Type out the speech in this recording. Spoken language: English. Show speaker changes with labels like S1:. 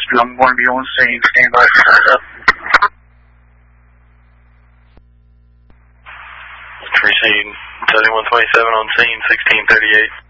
S1: Longbourn, be on scene, stand by for startup.
S2: Receive 7127 on scene, 1638.